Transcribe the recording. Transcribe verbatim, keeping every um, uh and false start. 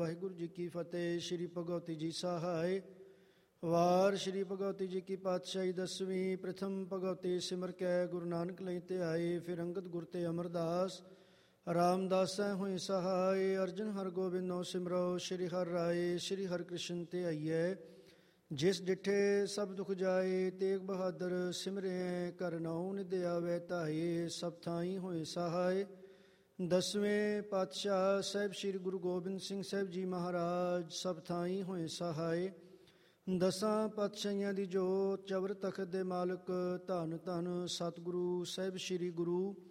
ਵਾਹਿਗੁਰੂ ਜੀ ਕੀ ਫਤਿਹ। ਸ਼੍ਰੀ ਭਗਵਤੀ ਜੀ ਸਹਾਇ। ਵਾਰ ਸ਼੍ਰੀ ਭਗਵਤੀ ਜੀ ਕੀ ਪਾਤਸ਼ਾਹੀ ਦਸਵੀਂ। ਪ੍ਰਥਮ ਭਗਵਤੀ ਸਿਮਰ ਕੈ ਗੁਰੂ ਨਾਨਕ ਲਈ ਤੇ ਆਏ। ਫਿਰ ਅੰਗਦ ਗੁਰ ਤੇ ਅਮਰਦਾਸ ਰਾਮਦਾਸੈ ਹੋਏ ਸਹਾਇ। ਅਰਜਨ ਹਰ ਗੋਬਿੰਦੋ ਸਿਮਰੋ ਸ਼੍ਰੀ ਹਰਿ ਰਾਏ। ਸ਼੍ਰੀ ਹਰਿ ਕ੍ਰਿਸ਼ਨ ਤੇ ਆਈਐ ਜਿਸ ਡਿਠੇ ਸਭ ਦੁਖ ਜਾਏ। ਤੇਗ ਬਹਾਦਰ ਸਿਮਰਿਐ ਕਰ ਨਾਉ ਨਿਧ ਆਵੈ ਧਾਏ। ਸਭ ਥਾਈ ਹੋਏ ਸਹਾਇ। ਦਸਵੇਂ ਪਾਤਸ਼ਾਹ ਸਾਹਿਬ ਸ੍ਰੀ ਗੁਰੂ ਗੋਬਿੰਦ ਸਿੰਘ ਸਾਹਿਬ ਜੀ ਮਹਾਰਾਜ ਸਭ ਥਾਈ ਹੋਏ ਸਹਾਇ। ਦਸਾਂ ਪਾਤਸ਼ਾਹੀਆਂ ਦੀ ਜੋਤ ਚਵਰ ਤਖਤ ਦੇ ਮਾਲਕ ਧੰਨ ਧੰਨ ਸਤਿਗੁਰੂ ਸਾਹਿਬ ਸ੍ਰੀ ਗੁਰੂ